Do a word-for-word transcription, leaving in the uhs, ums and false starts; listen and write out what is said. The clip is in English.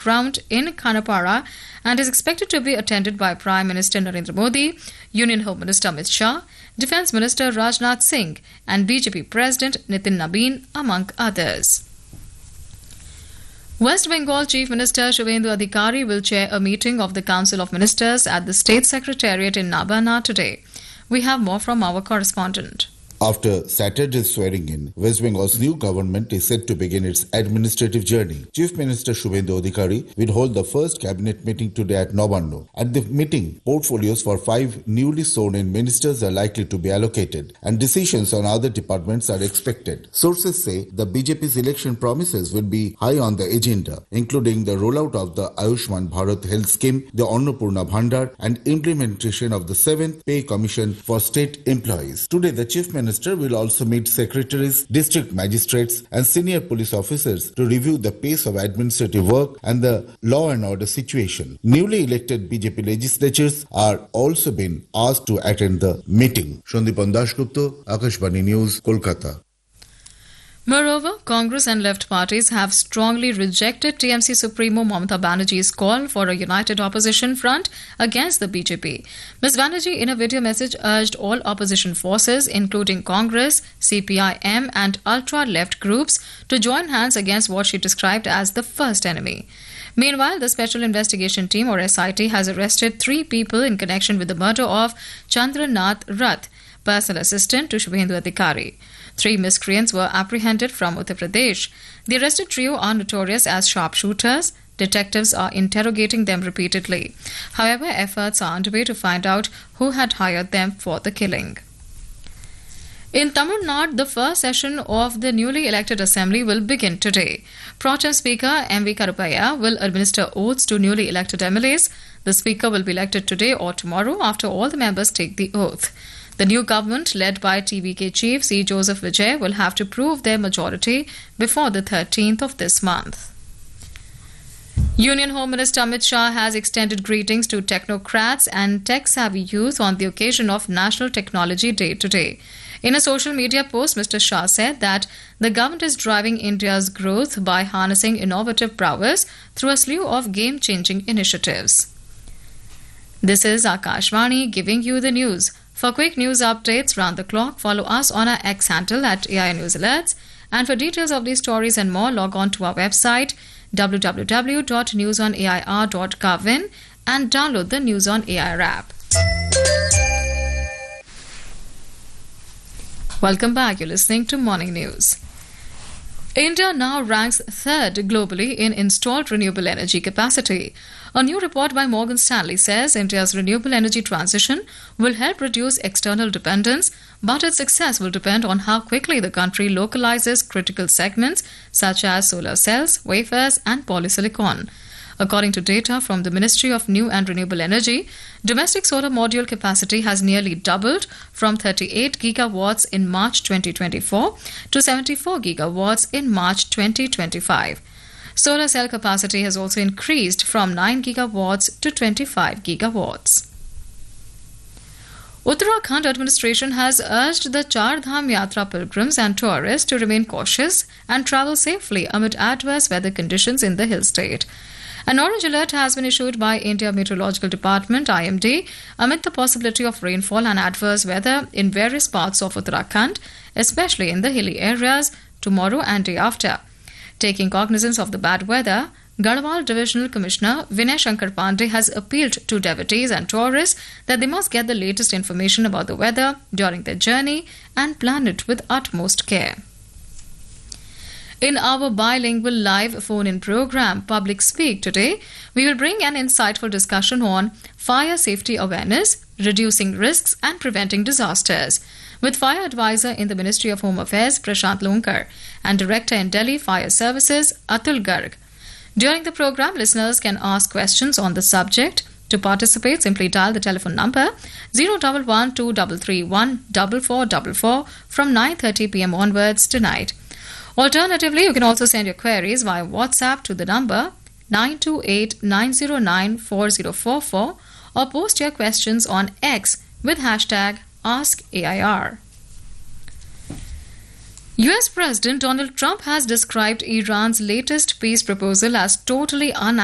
ground in Khanapara and is expected to be attended by Prime Minister Narendra Modi, Union Home Minister Amit Shah, Defence Minister Rajnath Singh and B J P President Nitin Nabin, among others. West Bengal Chief Minister Shubhendu Adhikari will chair a meeting of the Council of Ministers at the State Secretariat in Nabana today. We have more from our correspondent. After Saturday's swearing in, West Bengal's new government is set to begin its administrative journey. Chief Minister Shubhendu Adhikari will hold the first cabinet meeting today at Nabanno. At the meeting, portfolios for five newly sworn-in ministers are likely to be allocated, and decisions on other departments are expected. Sources say the B J P's election promises will be high on the agenda, including the rollout of the Ayushman Bharat Health Scheme, the Annapurna Bhandar, and implementation of the seventh Pay Commission for state employees. Today, the Chief Minister Minister will also meet secretaries, district magistrates and senior police officers to review the pace of administrative work and the law and order situation. Newly elected B J P legislatures are also been asked to attend the meeting. Shandipan Dasgupta, Akashvani News, Kolkata. Moreover, Congress and left parties have strongly rejected T M C Supremo Mamata Banerjee's call for a united opposition front against the B J P. Miz Banerjee, in a video message, urged all opposition forces, including Congress, C P I M and ultra-left groups, to join hands against what she described as the first enemy. Meanwhile, the Special Investigation Team, or S I T, has arrested three people in connection with the murder of Chandranath Rath, personal assistant to Shubhendu Adhikari. Three miscreants were apprehended from Uttar Pradesh. The arrested trio are notorious as sharpshooters. Detectives are interrogating them repeatedly. However, efforts are underway to find out who had hired them for the killing. In Tamil Nadu, the first session of the newly elected assembly will begin today. Pro Tem Speaker M V Karupaya will administer oaths to newly elected M L As. The Speaker will be elected today or tomorrow after all the members take the oath. The new government, led by T V K chief C. Joseph Vijay, will have to prove their majority before the thirteenth of this month. Union Home Minister Amit Shah has extended greetings to technocrats and tech-savvy youth on the occasion of National Technology Day today. In a social media post, Mister Shah said that the government is driving India's growth by harnessing innovative prowess through a slew of game-changing initiatives. This is Akashvani giving you the news. For quick news updates round the clock, follow us on our X handle at A I News Alerts. And for details of these stories and more, log on to our website w w w dot news on a i r dot gov in and download the News on A I R app. Welcome back. You're listening to Morning News. India now ranks third globally in installed renewable energy capacity. A new report by Morgan Stanley says India's renewable energy transition will help reduce external dependence, but its success will depend on how quickly the country localizes critical segments such as solar cells, wafers, and polysilicon. According to data from the Ministry of New and Renewable Energy, domestic solar module capacity has nearly doubled from thirty-eight gigawatts in March twenty twenty-four to seventy-four gigawatts in March twenty twenty-five. Solar cell capacity has also increased from nine gigawatts to twenty-five gigawatts. Uttarakhand administration has urged the Char Dham Yatra pilgrims and tourists to remain cautious and travel safely amid adverse weather conditions in the hill state. An orange alert has been issued by India Meteorological Department I M D amid the possibility of rainfall and adverse weather in various parts of Uttarakhand, especially in the hilly areas, tomorrow and day after. Taking cognizance of the bad weather, Garhwal Divisional Commissioner Vinay Shankar Pandey has appealed to devotees and tourists that they must get the latest information about the weather during their journey and plan it with utmost care. In our bilingual live phone-in program, Public Speak, today, we will bring an insightful discussion on fire safety awareness, reducing risks and preventing disasters, with Fire Advisor in the Ministry of Home Affairs, Prashant Lonkar, and Director in Delhi Fire Services, Atul Garg. During the program, listeners can ask questions on the subject. To participate, simply dial the telephone number zero one one two three three one four four four four from nine thirty p m onwards tonight. Alternatively, you can also send your queries via WhatsApp to the number nine two eight nine zero nine four zero four four or post your questions on X with hashtag Ask A I R. U S President Donald Trump has described Iran's latest peace proposal as totally unacceptable